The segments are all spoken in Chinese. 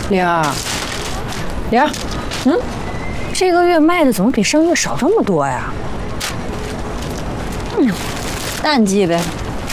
玲儿，玲儿，这个月卖的怎么比上月少这么多呀？淡季呗。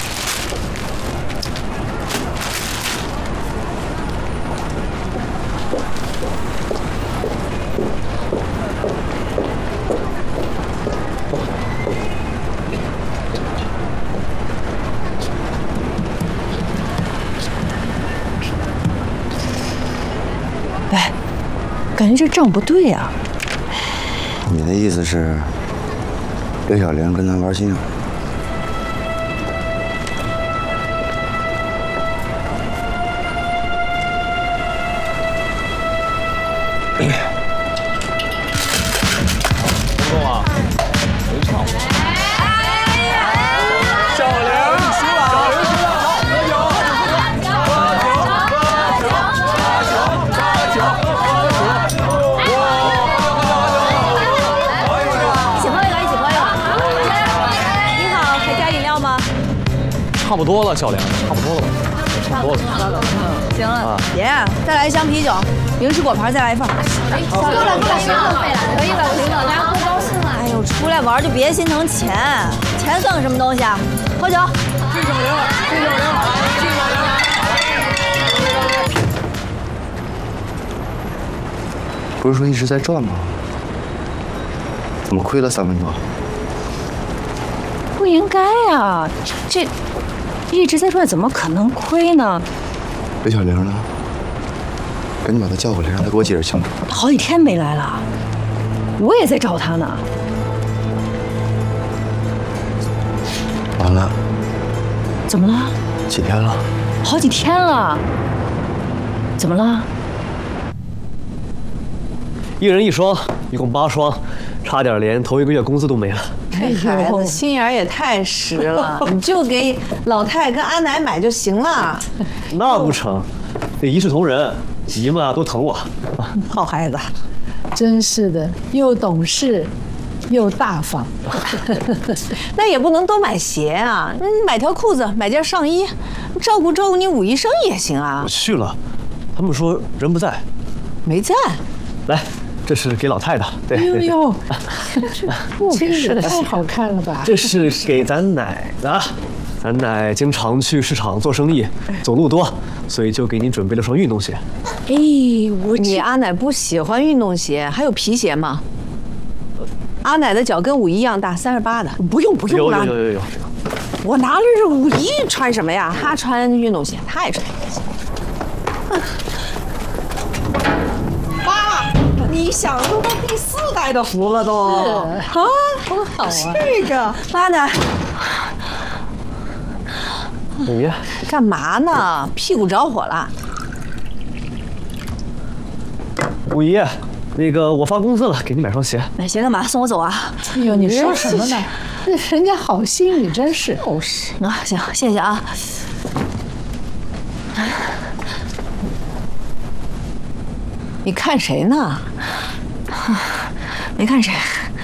哎，感觉这账不对呀。 你的意思是，刘小玲跟咱玩心眼？ 动啊！没唱。小玲，小玲，喝酒，差不多了，小玲，差不多了吧？差不多了。 行了，爷，再来一箱啤酒，零食果盘再来一份。 过来，可以了，大家不高兴了。 哎呦，出来玩就别心疼钱，钱算个什么东西啊？喝酒。 敬小玲，敬小玲，敬小玲。 不是说一直在赚吗？怎么亏了3万多？ 不应该呀，这一直在赚，怎么可能亏呢？ 刘小玲呢？赶紧把她叫过来，让她给我解释清楚。 她好几天没来了，我也在找她呢。 完了， 怎么了？ 几天了？ 好几天了。怎么了？ 一人1双，一共8双，差点连头1个月工资都没了。 这孩子心眼也太实了，你就给老太跟阿奶买就行了。 那不成，得一视同仁，姨们啊都疼我。 好孩子， 真是的，又懂事，又大方。 那也不能都买鞋啊，你买条裤子，买件上衣，照顾照顾你武医生也行啊我。去了，他们说人不在。 没在。 来，这是给老太的，对。 哎呦， 真是的， 太好看了吧？ 这是给咱奶的，咱奶经常去市场做生意，走路多，所以就给您准备了双运动鞋。 哎， 你阿奶不喜欢运动鞋，还有皮鞋吗？阿奶的脚跟武一样大，38的。不用了， 有。 我拿了这武一穿什么呀？他穿运动鞋，他也穿。妈，你想都到第4代的福了都。啊， 多好啊！ 这个妈的， 你干嘛呢？屁股着火了。 五姨，那个我发工资了，给你买双鞋。 买鞋干嘛？送我走啊？ 哎呦，你说什么呢？人家好心，你真是。 就是啊，行，谢谢啊。 你看谁呢？ 没看谁。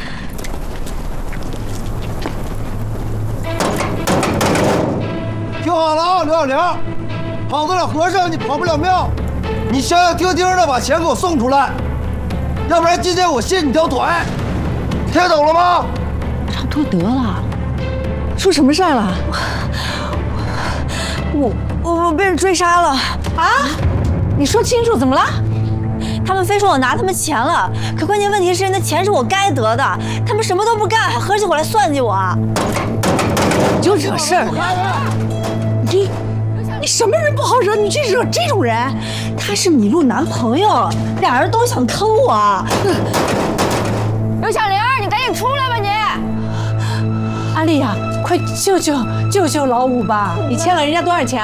听好了啊，刘小玲，跑得了和尚你跑不了庙，你消消停停的把钱给我送出来，要不然今天我卸你条腿，听懂了吗？ 差不多得了。 出什么事儿了？ 我被人追杀了啊！你说清楚，怎么了？ 他们非说我拿他们钱了，可关键问题是那钱是我该得的，他们什么都不干，还合起伙来算计我。 就惹事儿！你什么人不好惹，你去惹这种人？他是米露男朋友，俩人都想坑我。 刘小玲，你赶紧出来吧你！ 阿丽呀，快救救老五吧！ 你欠了人家多少钱？